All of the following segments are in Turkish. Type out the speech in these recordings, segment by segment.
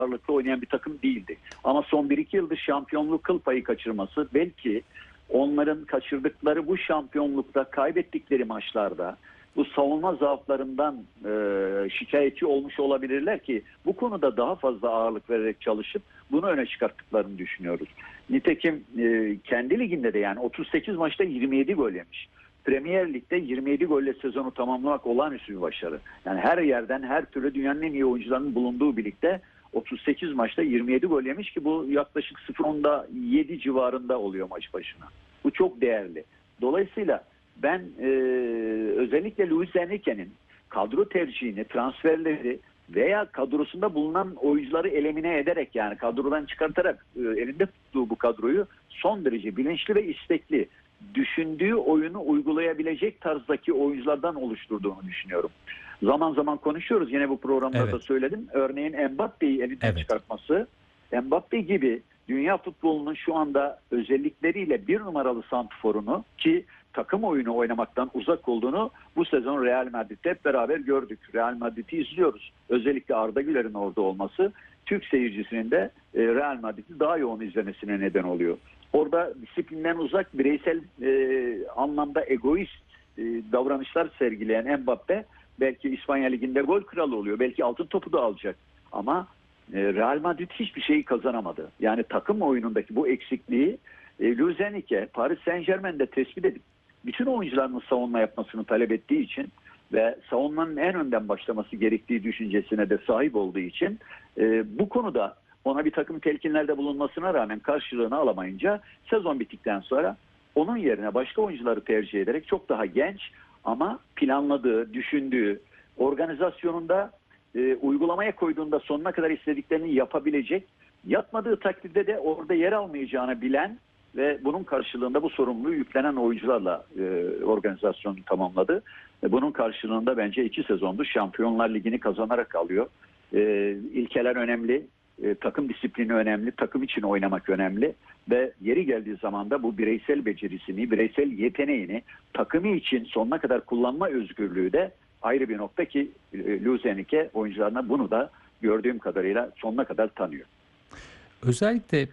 ağırlıklı oynayan bir takım değildi. Ama son 1-2 yıldır şampiyonluk kıl payı kaçırması belki onların kaçırdıkları bu şampiyonlukta kaybettikleri maçlarda bu savunma zaaflarından şikayetçi olmuş olabilirler ki bu konuda daha fazla ağırlık vererek çalışıp bunu öne çıkarttıklarını düşünüyoruz. Nitekim kendi liginde de yani 38 maçta 27 gol yemiş. Premier Lig'de 27 golle sezonu tamamlamak olağanüstü bir başarı. Yani her yerden her türlü dünyanın en iyi oyuncularının bulunduğu birlikte 38 maçta 27 gol yemiş ki bu yaklaşık 0.7 civarında oluyor maç başına. Bu çok değerli. Dolayısıyla ben özellikle Luis Enrique'nin kadro tercihini, transferleri veya kadrosunda bulunan oyuncuları elimine ederek yani kadrodan çıkartarak elinde tuttuğu bu kadroyu son derece bilinçli ve istekli düşündüğü oyunu uygulayabilecek tarzdaki oyunculardan oluşturduğunu düşünüyorum. Zaman zaman konuşuyoruz. Yine bu programda da söyledim. Örneğin Mbappe'yi elinden çıkartması, Mbappe gibi dünya futbolunun şu anda özellikleriyle bir numaralı santrforunu ki takım oyunu oynamaktan uzak olduğunu bu sezon Real Madrid'de hep beraber gördük. Real Madrid'i izliyoruz. Özellikle Arda Güler'in orada olması Türk seyircisinin de Real Madrid'i daha yoğun izlemesine neden oluyor. Orada disiplinden uzak, bireysel anlamda egoist davranışlar sergileyen Mbappe belki İspanya Ligi'nde gol kralı oluyor. Belki altın topu da alacak. Ama Real Madrid hiçbir şeyi kazanamadı. Yani takım oyunundaki bu eksikliği Luis Enrique, Paris Saint-Germain'de tespit edip bütün oyuncularının savunma yapmasını talep ettiği için ve savunmanın en önden başlaması gerektiği düşüncesine de sahip olduğu için bu konuda ona bir takım telkinlerde bulunmasına rağmen karşılığını alamayınca sezon bittikten sonra onun yerine başka oyuncuları tercih ederek çok daha genç ama planladığı, düşündüğü, organizasyonunda uygulamaya koyduğunda sonuna kadar istediklerini yapabilecek, yapmadığı takdirde de orada yer almayacağını bilen ve bunun karşılığında bu sorumluluğu yüklenen oyuncularla organizasyonu tamamladı. Bunun karşılığında bence 2 sezondur Şampiyonlar Ligi'ni kazanarak alıyor. İlkeler önemli, takım disiplini önemli, takım için oynamak önemli ve yeri geldiği zaman da bu bireysel becerisini, bireysel yeteneğini takımı için sonuna kadar kullanma özgürlüğü de ayrı bir nokta ki Luis Enrique oyuncularına bunu da gördüğüm kadarıyla sonuna kadar tanıyor. Özellikle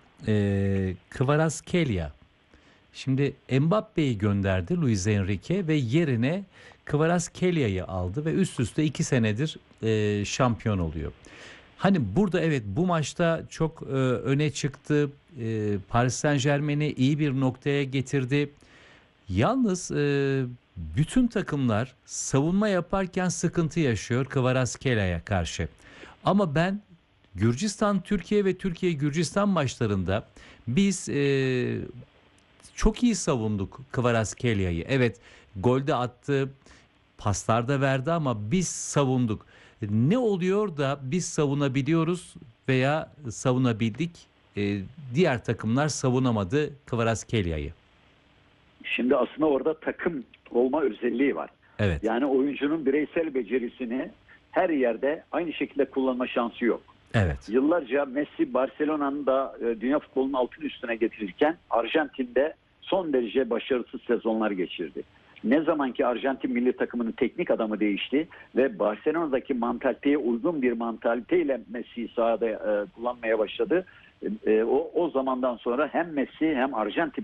Kvaratskhelia. Şimdi Mbappe'yi gönderdi Luis Enrique ve yerine Kvaratskhelia'yı aldı ve üst üste 2 senedir şampiyon oluyor. Hani burada evet bu maçta çok öne çıktı. Paris Saint-Germain'i iyi bir noktaya getirdi. Yalnız bütün takımlar savunma yaparken sıkıntı yaşıyor Kvaratskhelia'ya karşı. Ama ben Gürcistan-Türkiye ve Türkiye-Gürcistan maçlarında biz çok iyi savunduk Kvaratskhelia'yı. Evet, golde attı, paslarda verdi ama biz savunduk. Ne oluyor da biz savunabiliyoruz veya savunabildik, diğer takımlar savunamadı Kvaratskhelia'yı? Şimdi aslında orada takım olma özelliği var. Evet. Yani oyuncunun bireysel becerisini her yerde aynı şekilde kullanma şansı yok. Evet. Yıllarca Messi Barcelona'nın da dünya futbolunun altın üstüne getirirken Arjantin'de son derece başarısız sezonlar geçirdi. Ne zaman ki Arjantin milli takımının teknik adamı değişti ve Barcelona'daki mantaliteye uygun bir mantaliteyle Messi'yi sahada kullanmaya başladı. O zamandan sonra hem Messi hem Arjantin